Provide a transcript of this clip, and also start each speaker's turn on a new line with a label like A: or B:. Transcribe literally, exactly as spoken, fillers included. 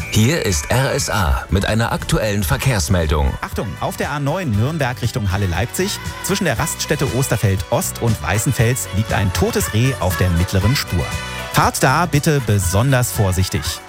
A: Hier ist R S A mit einer aktuellen Verkehrsmeldung.
B: Achtung, auf der A neun Nürnberg Richtung Halle-Leipzig. Zwischen der Raststätte Osterfeld Ost und Weißenfels liegt ein totes Reh auf der mittleren Spur. Fahrt da bitte besonders vorsichtig.